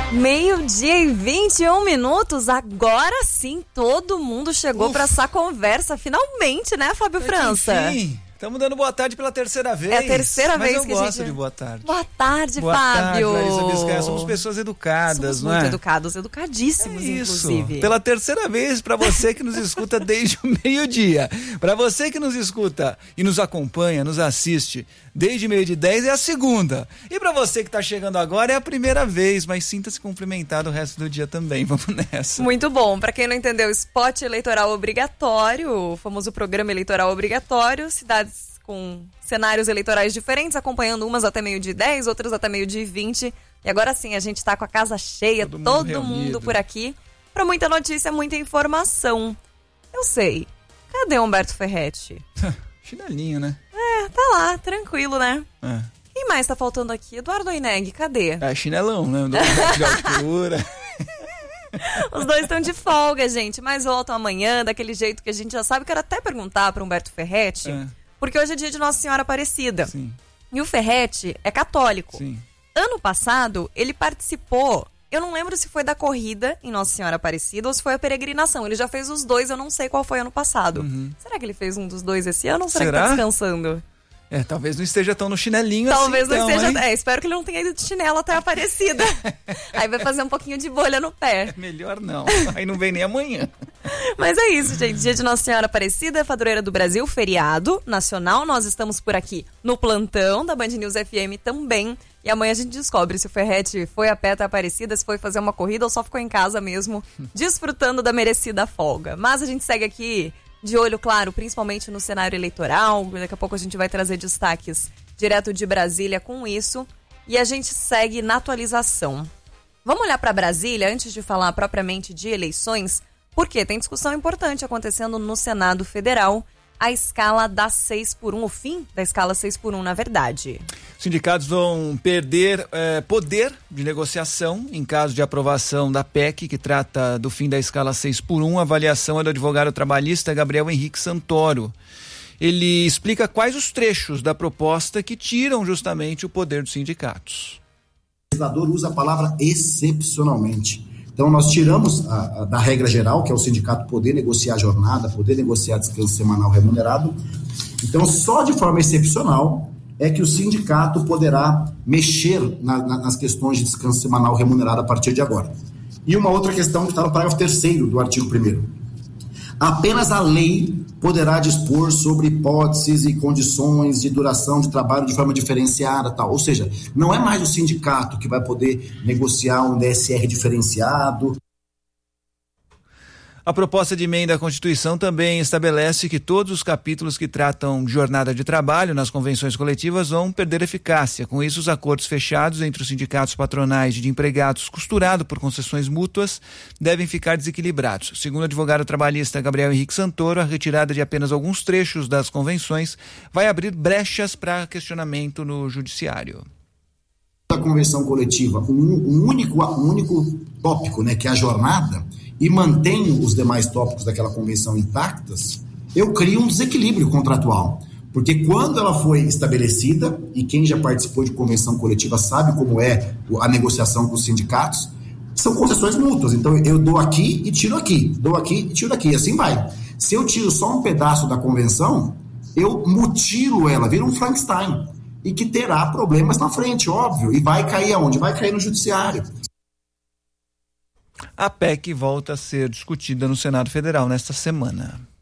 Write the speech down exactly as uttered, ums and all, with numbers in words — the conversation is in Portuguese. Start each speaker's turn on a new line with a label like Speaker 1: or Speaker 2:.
Speaker 1: Meio-dia e vinte e um minutos, agora sim todo mundo chegou para essa conversa, finalmente, né, Fábio França?
Speaker 2: Enfim, estamos dando boa tarde pela terceira vez.
Speaker 1: É a terceira
Speaker 2: mas
Speaker 1: vez
Speaker 2: eu
Speaker 1: que
Speaker 2: gosto
Speaker 1: a gente...
Speaker 2: de boa tarde.
Speaker 1: Boa tarde,
Speaker 2: boa
Speaker 1: Fábio.
Speaker 2: Boa tarde, Larissa Biscaia. Somos pessoas educadas,
Speaker 1: Somos
Speaker 2: não
Speaker 1: muito
Speaker 2: é?
Speaker 1: educados, educadíssimos,
Speaker 2: é isso.
Speaker 1: inclusive.
Speaker 2: Pela terceira vez, para você que nos escuta desde o meio-dia. Para você que nos escuta e nos acompanha, nos assiste desde meio de dez, é a segunda. E para você que tá chegando agora, é a primeira vez, mas sinta-se cumprimentado o resto do dia também. Vamos nessa.
Speaker 1: Muito bom. Para quem não entendeu, spot eleitoral obrigatório, o famoso programa eleitoral obrigatório, cidades com cenários eleitorais diferentes, acompanhando umas até meio de dez, outras até meio de vinte. E agora sim, a gente tá com a casa cheia, todo, todo mundo, mundo por aqui, para muita notícia, muita informação. Eu sei. Cadê Humberto Ferretti?
Speaker 2: Chinelinho, né?
Speaker 1: É, tá lá, tranquilo, né? É. Quem mais tá faltando aqui? Eduardo Oineg, cadê?
Speaker 2: É, chinelão, né? De altura.
Speaker 1: Os dois estão de folga, gente, mas voltam amanhã, daquele jeito que a gente já sabe. Quero até perguntar para Humberto Ferretti, é. porque hoje é dia de Nossa Senhora Aparecida.
Speaker 2: Sim.
Speaker 1: E o Ferretti é católico.
Speaker 2: Sim.
Speaker 1: Ano passado, ele participou, eu não lembro se foi da corrida em Nossa Senhora Aparecida ou se foi a peregrinação. Ele já fez os dois, eu não sei qual foi ano passado. Uhum. Será que ele fez um dos dois esse ano ou será, será? que tá descansando?
Speaker 2: É, talvez não esteja tão no chinelinho
Speaker 1: talvez
Speaker 2: assim.
Speaker 1: Talvez não
Speaker 2: então,
Speaker 1: esteja. É, espero que ele não tenha ido de chinelo até a Aparecida. Aí vai fazer um pouquinho de bolha no pé.
Speaker 2: É melhor não. Aí não vem nem amanhã.
Speaker 1: Mas é isso, gente. Dia de Nossa Senhora Aparecida, padroeira do Brasil, feriado nacional. Nós estamos por aqui no plantão da Band News F M também. E amanhã a gente descobre se o Ferretti foi a pé até a Aparecida, se foi fazer uma corrida ou só ficou em casa mesmo, desfrutando da merecida folga. Mas a gente segue aqui de olho, claro, principalmente no cenário eleitoral. Daqui a pouco a gente vai trazer destaques direto de Brasília com isso. E a gente segue na atualização. Vamos olhar para Brasília antes de falar propriamente de eleições, porque tem discussão importante acontecendo no Senado Federal. A escala da seis por um, o fim da escala seis por um, na verdade.
Speaker 2: Os sindicatos vão perder eh, poder de negociação em caso de aprovação da P E C, que trata do fim da escala seis por um. A avaliação é do advogado trabalhista Gabriel Henrique Santoro. Ele explica quais os trechos da proposta que tiram justamente o poder dos sindicatos.
Speaker 3: O legislador usa a palavra excepcionalmente. Então, nós tiramos a, a, da regra geral, que é o sindicato poder negociar a jornada, poder negociar descanso semanal remunerado. Então, só de forma excepcional é que o sindicato poderá mexer na, na, nas questões de descanso semanal remunerado a partir de agora. E uma outra questão que está no parágrafo terceiro do artigo primeiro. Apenas a lei poderá dispor sobre hipóteses e condições de duração de trabalho de forma diferenciada, tal. Ou seja, não é mais o sindicato que vai poder negociar um D S R diferenciado.
Speaker 2: A proposta de emenda à Constituição também estabelece que todos os capítulos que tratam de jornada de trabalho nas convenções coletivas vão perder eficácia. Com isso, os acordos fechados entre os sindicatos patronais e de empregados, costurado por concessões mútuas, devem ficar desequilibrados. Segundo o advogado trabalhista Gabriel Henrique Santoro, a retirada de apenas alguns trechos das convenções vai abrir brechas para questionamento no judiciário.
Speaker 3: A convenção coletiva, um, um, único, um único tópico, né, que é a jornada, e mantenho os demais tópicos daquela convenção intactas, eu crio um desequilíbrio contratual. Porque quando ela foi estabelecida, e quem já participou de convenção coletiva sabe como é a negociação com os sindicatos, são concessões mútuas. Então eu dou aqui e tiro aqui, dou aqui e tiro aqui, assim vai. Se eu tiro só um pedaço da convenção, eu mutilo ela, vira um Frankenstein, e que terá problemas na frente, óbvio, e vai cair aonde? Vai cair no judiciário.
Speaker 2: A P E C volta a ser discutida no Senado Federal nesta semana.